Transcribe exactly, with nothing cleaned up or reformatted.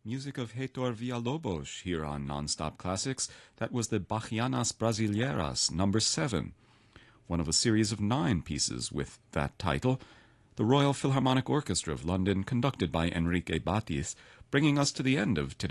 Music of Heitor Villalobos here on Nonstop Classics. That was the Bachianas Brasileiras, number seven, one of a series of nine pieces with that title. The Royal Philharmonic Orchestra of London, conducted by Enrique Batis, bringing us to the end of today's